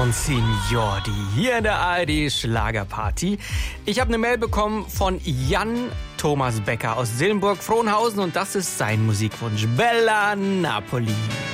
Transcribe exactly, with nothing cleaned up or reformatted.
und Signori hier in der A R D Schlagerparty. Ich habe eine Mail bekommen von Jan Thomas Becker aus Sillenburg-Frohnhausen und das ist sein Musikwunsch. Bella Napoli.